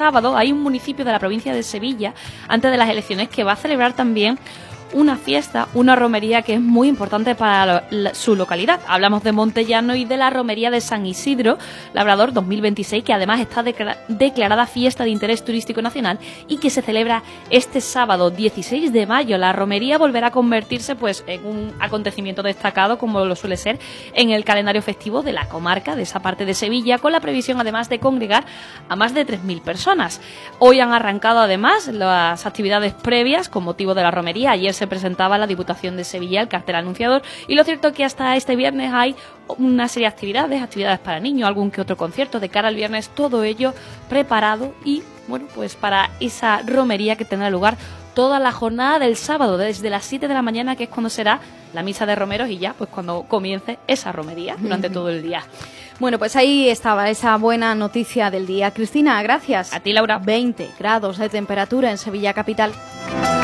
sábado hay un municipio de la provincia de Sevilla, antes de las elecciones, que va a celebrar también una fiesta, una romería que es muy importante para su localidad. Hablamos de Montellano y de la romería de San Isidro Labrador 2026, que además está declarada fiesta de interés turístico nacional y que se celebra este sábado 16 de mayo. La romería volverá a convertirse pues en un acontecimiento destacado, como lo suele ser en el calendario festivo de la comarca, de esa parte de Sevilla, con la previsión además de congregar a más de 3.000 personas. Hoy han arrancado además las actividades previas con motivo de la romería. Ayer se presentaba la Diputación de Sevilla el cartel anunciador, y lo cierto es que hasta este viernes hay una serie de actividades para niños, algún que otro concierto de cara al viernes, todo ello preparado y bueno, pues para esa romería que tendrá lugar toda la jornada del sábado, desde las 7 de la mañana, que es cuando será la misa de romeros, y ya pues cuando comience esa romería durante todo el día. Bueno, pues ahí estaba esa buena noticia del día. Cristina, gracias. A ti, Laura. 20 grados de temperatura en Sevilla capital.